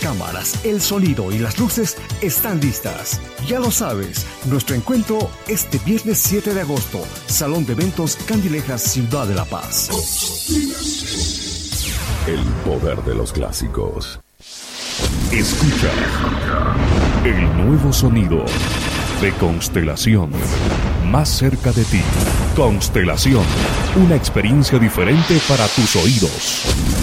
cámaras, el sonido y las luces están listas. Ya lo sabes, nuestro encuentro este viernes 7 de agosto, Salón de Eventos Candilejas, Ciudad de La Paz. El poder de los clásicos. Escucha el nuevo sonido de Constelación. Más cerca de ti. Constelación. Una experiencia diferente para tus oídos.